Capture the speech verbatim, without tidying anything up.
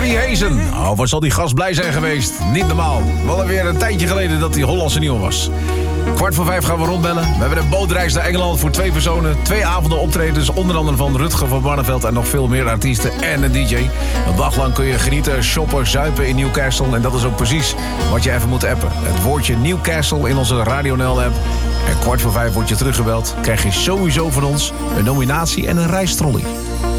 Jeffrey Hazen. Oh, wat zal die gast blij zijn geweest. Niet normaal. Wel alweer een tijdje geleden dat hij Hollandse nieuw was. Kwart voor vijf gaan we rondbellen. We hebben een bootreis naar Engeland voor twee personen. Twee avonden optredens, onder andere van Rutger van Barneveld... en nog veel meer artiesten en een D J. Een dag lang kun je genieten, shoppen, zuipen in Newcastle. En dat is ook precies wat je even moet appen. Het woordje Newcastle in onze Radio N L-app. En kwart voor vijf word je teruggebeld. Krijg je sowieso van ons een nominatie en een reistrolley.